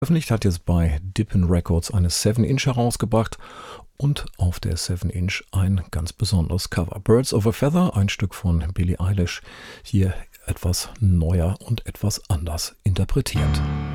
Veröffentlicht, hat jetzt bei Dippin' Records eine 7-Inch herausgebracht und auf der 7-Inch ein ganz besonderes Cover. Birds of a Feather, ein Stück von Billie Eilish, hier etwas neuer und etwas anders interpretiert.